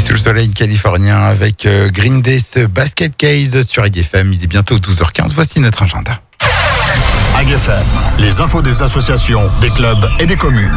Sous le soleil californien avec Green Day, ce Basket Case sur AGFM. Il est bientôt 12h15. Voici notre agenda. AGFM, les infos des associations, des clubs et des communes.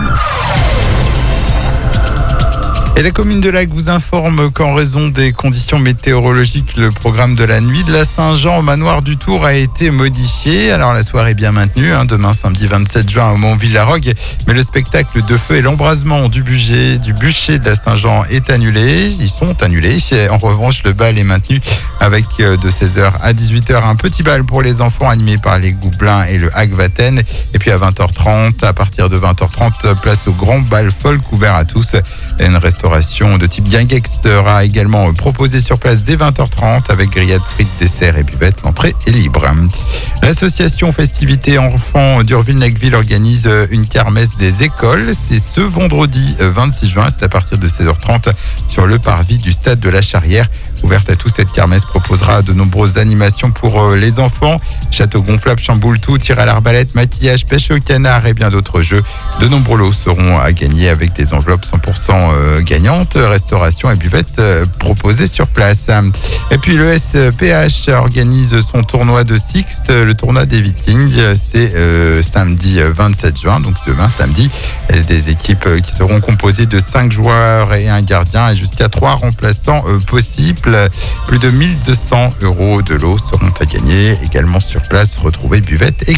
Et la commune de Lac vous informe qu'en raison des conditions météorologiques, le programme de la nuit de la Saint-Jean au manoir du Tour a été modifié. Alors la soirée est bien maintenue, demain samedi 27 juin au Mont-Villarogue, mais le spectacle de feu et l'embrasement du bûcher de la Saint-Jean est annulé. Ils sont annulés. En revanche, le bal est maintenu avec de 16h à 18h un petit bal pour les enfants animé par les Goublins et le Hagvaten. Et puis à 20h30, à partir de 20h30, place au grand bal folk ouvert à tous. Une restauration de type Guinguex sera également proposée sur place dès 20h30 avec grillades, frites, desserts et buvettes. L'entrée est libre. L'association Festivités Enfants d'Urville-Laqueville organise une kermesse des écoles. C'est ce vendredi 26 juin. C'est à partir de 16h30 sur le parvis du stade de la Charrière. Ouverte à tous, cette kermesse proposera de nombreuses animations pour les enfants. Château gonflable, chamboule tout, tir à l'arbalète, maquillage, pêche au canard et bien d'autres jeux. De nombreux lots seront à gagner avec des enveloppes 100% gagnantes, restauration et buvettes proposées sur place. Et puis le SPH organise son tournoi de Sixte, le tournoi des Vikings. C'est samedi 27 juin, donc demain samedi. Des équipes qui seront composées de 5 joueurs et un gardien et jusqu'à 3 remplaçants possibles. Plus de 1200 € de lots seront à gagner. Également sur place, retrouvez buvette et